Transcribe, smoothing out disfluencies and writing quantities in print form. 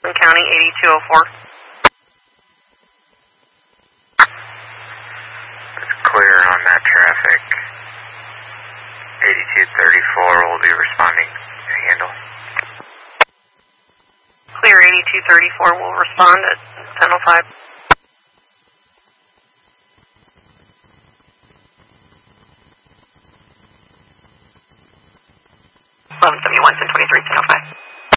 Wilson County, 8204. It's clear on that traffic. 8234 will be responding to handle. Clear 8234 will respond at 10:05. 1171, 1023, 10:05.